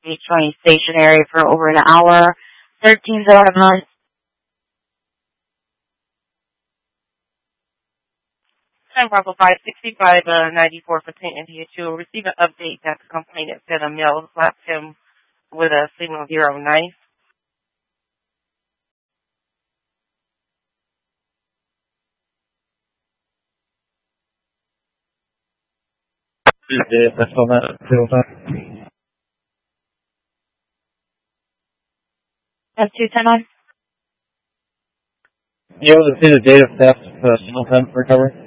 820 stationary for over an hour. 13 zone a month. Time Bravo 565, 94 for 10 India 2. Will receive an update that the complainant said a male slapped him with a Signal 0 knife. That's on that field. That's 210 on. You able to see the date of theft single time recovery?